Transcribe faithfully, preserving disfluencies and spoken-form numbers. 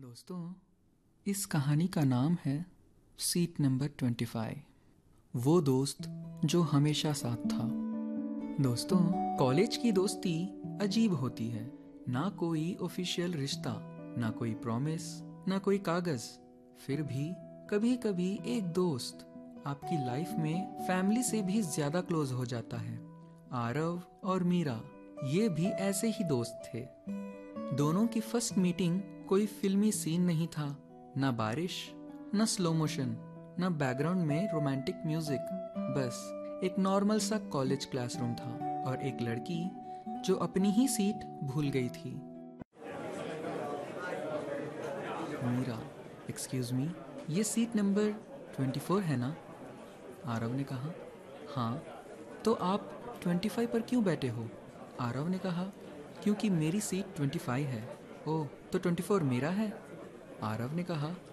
दोस्तों, इस कहानी का नाम है सीट नंबर ट्वेंटी फाइव। वो दोस्त जो हमेशा साथ था। दोस्तों, कॉलेज की दोस्ती अजीब होती है। ना कोई ऑफिशियल रिश्ता, ना कोई प्रॉमिस, ना कोई कागज। फिर भी कभी कभी एक दोस्त आपकी लाइफ में फैमिली से भी ज्यादा क्लोज हो जाता है। आरव और मीरा ये भी ऐसे ही दोस्त थे। दोनों की फर्स्ट मीटिंग कोई फिल्मी सीन नहीं था, ना बारिश, ना स्लो मोशन, ना बैकग्राउंड में रोमांटिक म्यूजिक। बस एक नॉर्मल सा कॉलेज क्लासरूम था और एक लड़की जो अपनी ही सीट भूल गई थी। मीरा, एक्सक्यूज मी, ये सीट नंबर ट्वेंटी फोर है ना? आरव ने कहा। हाँ। तो आप ट्वेंटी फाइव पर क्यों बैठे हो? आरव ने कहा, क्योंकि मेरी सीट ट्वेंटी फाइव है। ओह, तो ट्वेंटी फोर मेरा है? आरव ने कहा,